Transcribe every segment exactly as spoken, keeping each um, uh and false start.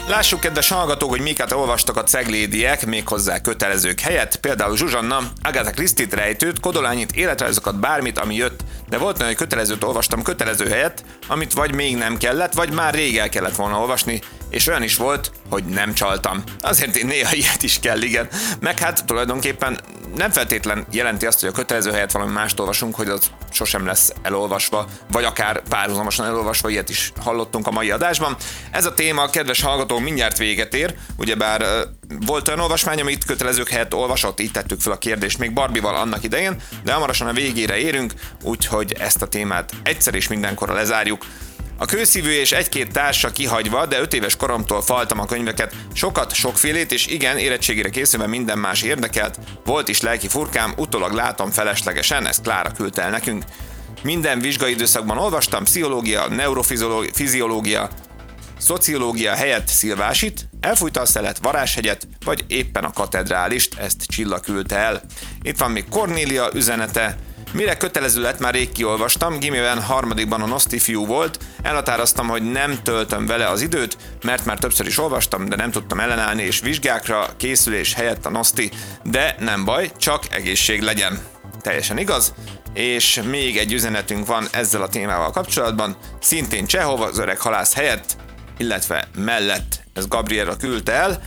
Lássuk, kedves hallgatók, hogy miket olvastak a ceglédiek, méghozzá kötelezők helyett. Például Zsuzsanna, Agatha Christie-t, rejtőt, Kodolányit, életrajzokat, bármit, ami jött, de volt olyan, hogy kötelezőt olvastam kötelező helyett, amit vagy még nem kellett, vagy már rég el kellett volna olvasni, és olyan is volt, hogy nem csaltam. Azért én néha ilyet is kell, igen. Meg hát tulajdonképpen nem feltétlen jelenti azt, hogy a kötelező helyett valami mást olvasunk, hogy az sosem lesz elolvasva, vagy akár párhuzamosan elolvasva, ilyet is hallottunk a mai adásban. Ez a téma, kedves hallgató, mindjárt véget ér, ugyebár volt olyan olvasmány, amit kötelezők helyett olvasott, így tettük fel a kérdést még Barbival annak idején, de hamarosan a végére érünk, úgyhogy ezt a témát egyszer és mindenkorra lezárjuk. A kőszívű és egy-két társa kihagyva, de öt éves koromtól faltam a könyveket, sokat, sokfélét, és igen, érettségére készülve minden más érdekelt, volt is lelki furkám, utólag látom feleslegesen, ezt Klára küldte el nekünk. Minden vizsgai időszakban olvastam, pszichológia, neurofiziológia, szociológia helyett Szilvásit, elfújta a szelet, Varázshegyet, vagy éppen a katedrálist, ezt Csilla küldte el. Itt van még Kornélia üzenete. Mire kötelező lett, már rég kiolvastam, gimiben harmadikban a Noszti fiú volt, elhatároztam, hogy nem töltöm vele az időt, mert már többször is olvastam, de nem tudtam ellenállni, és vizsgákra készülés helyett a Noszti, de nem baj, csak egészség legyen. Teljesen igaz, és még egy üzenetünk van ezzel a témával kapcsolatban, szintén Csehov az öreg halász helyett, illetve mellett, ez Gabriela küldte el,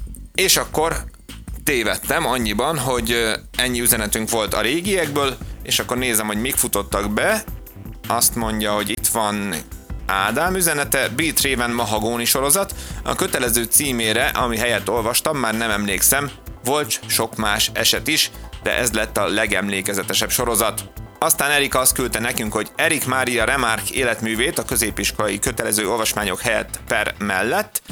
és akkor tévedtem annyiban, hogy ennyi üzenetünk volt a régiekből, és akkor nézem, hogy mik futottak be. Azt mondja, hogy itt van Ádám üzenete, Brit Raven Mahagóni sorozat. A kötelező címére, ami helyett olvastam, már nem emlékszem, volt sok más eset is, de ez lett a legemlékezetesebb sorozat. Aztán Erika azt küldte nekünk, hogy Erik Mária Remarque életművét a középiskolai kötelező olvasmányok helyett per mellett,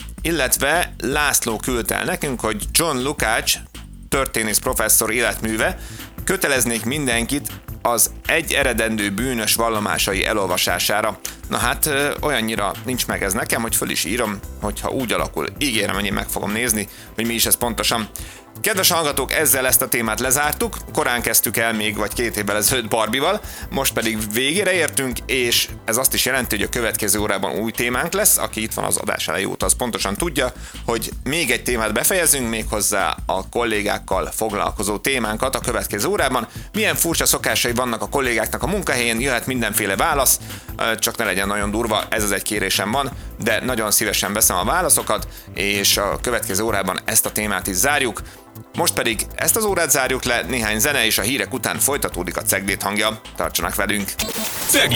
illetve László küldte el nekünk, hogy John Lukács történész professzor életműve, köteleznék mindenkit az egy eredendő bűnös vallomásai elolvasására. Na hát olyannyira nincs meg ez nekem, hogy föl is írom, hogyha úgy alakul, ígérem, hogy én meg fogom nézni, hogy mi is ez pontosan. Kedves hallgatók, ezzel ezt a témát lezártuk, korán kezdtük el még vagy két évvel ezelőtt Barbival, most pedig végére értünk, és ez azt is jelenti, hogy a következő órában új témánk lesz, aki itt van az adás elejé óta, az pontosan tudja, hogy még egy témát befejezünk, méghozzá a kollégákkal foglalkozó témánkat a következő órában. Milyen furcsa szokásai vannak a kollégáknak a munkahelyén, jöhet mindenféle válasz, csak ne legyen nagyon durva, ez az egy kérésem van, de nagyon szívesen veszem a válaszokat, és a következő órában ezt a témát is zárjuk. Most pedig ezt az órát zárjuk le, néhány zene, és a hírek után folytatódik a Ceglét hangja. Tartsanak velünk!